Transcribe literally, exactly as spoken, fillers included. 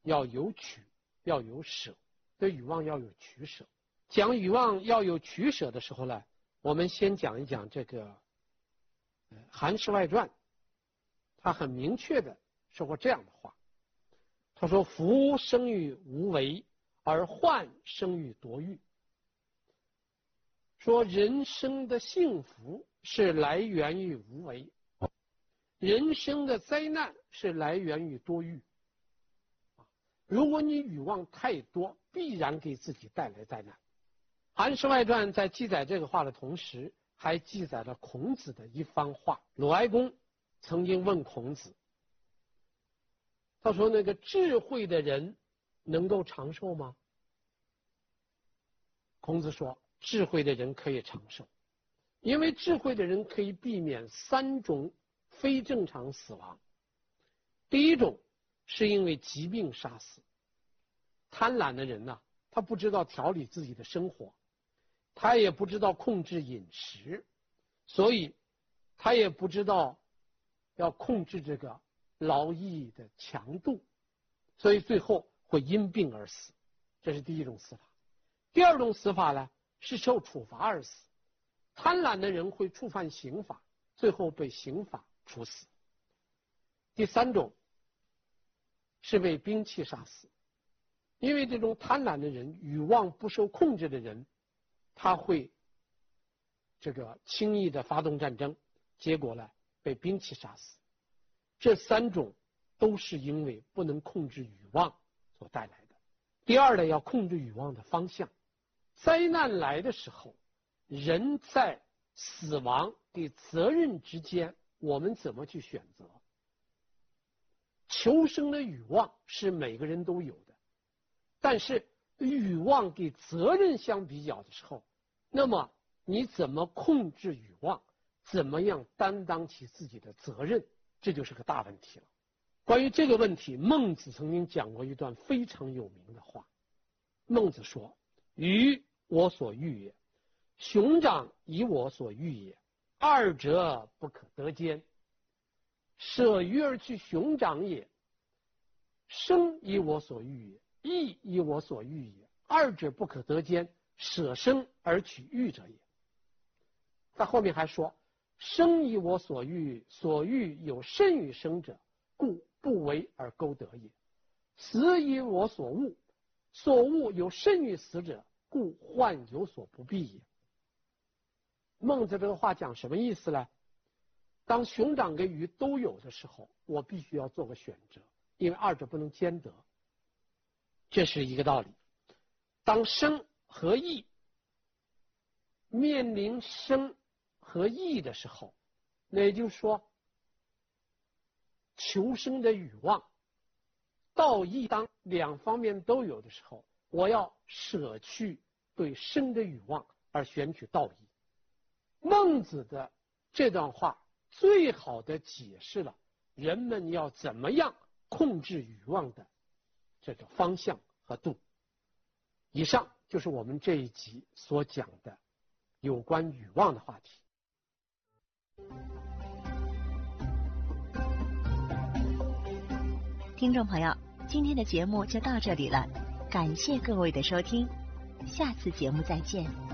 要有取，要有舍，对欲望要有取舍。讲欲望要有取舍的时候呢，我们先讲一讲这个《韩氏外传》，他很明确的说过这样的话，他说：“福生于无为，而患生于夺欲。”说人生的幸福是来源于无为，人生的灾难是来源于多欲。如果你欲望太多，必然给自己带来灾难。《韩氏外传》在记载这个话的同时，还记载了孔子的一番话。鲁哀公曾经问孔子，他说：“那个智慧的人能够长寿吗？”孔子说：“智慧的人可以长寿，因为智慧的人可以避免三种非正常死亡。第一种是因为疾病杀死。贪婪的人呢、啊，他不知道调理自己的生活，他也不知道控制饮食，所以他也不知道要控制这个劳役的强度，所以最后会因病而死。这是第一种死法。第二种死法呢，是受处罚而死。贪婪的人会触犯刑法，最后被刑法处死。第三种是被兵器杀死，因为这种贪婪的人，欲望不受控制的人，他会这个轻易的发动战争，结果呢被兵器杀死。这三种都是因为不能控制欲望所带来的。第二呢，要控制欲望的方向。灾难来的时候，人在死亡与责任之间，我们怎么去选择？求生的欲望是每个人都有的，但是欲望跟责任相比较的时候，那么你怎么控制欲望，怎么样担当起自己的责任，这就是个大问题了。关于这个问题，孟子曾经讲过一段非常有名的话。孟子说：“鱼我所欲也，熊掌以我所欲也，二者不可得兼。舍鱼而去熊掌也，生以我所欲也，义以我所欲也，二者不可得兼，舍生而取义者也。”他后面还说：“生以我所欲，所欲有甚于生者，故不为而钩得也；死以我所恶，所恶有甚于死者，故患有所不避也。”孟子这个话讲什么意思呢？当熊掌跟鱼都有的时候，我必须要做个选择，因为二者不能兼得，这是一个道理。当生和义面临生和义的时候，那也就是说，求生的欲望、道义当两方面都有的时候，我要舍去对生的欲望，而选取道义。孟子的这段话最好的解释了人们要怎么样控制欲望的这个方向和度。以上就是我们这一集所讲的有关欲望的话题。 听众朋友，今天的节目就到这里了，感谢各位的收听，下次节目再见。